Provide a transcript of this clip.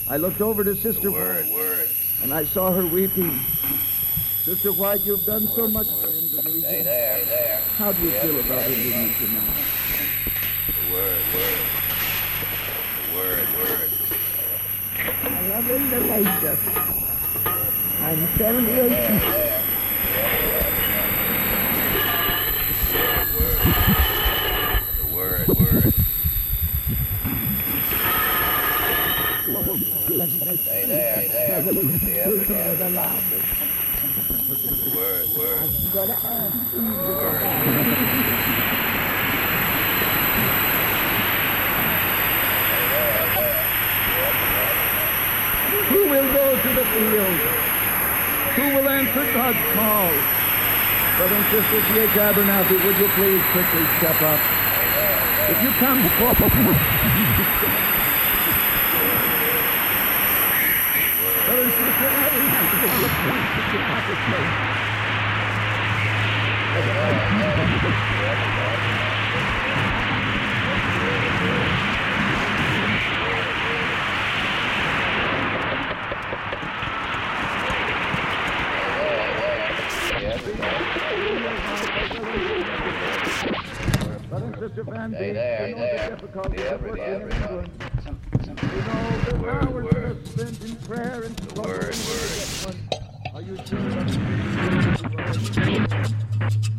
I looked over to Sister Word, White, word. and I saw her weeping. Sister White, you've done so much for Indonesia. Stay there. How do you feel about Indonesia now? Word. I love Indonesia. I'm 78. Word. Stay there. Word. Who will go to the field? Who will answer God's call? Brother and Sister C.H. Abernathy, would you please quickly step up? If you come forward. Brother and Sister Abernathy, Brother and Sister Van Dijk, you know the difficulties of working in England. You know the hours that are spent in prayer and struggle. Are you sure?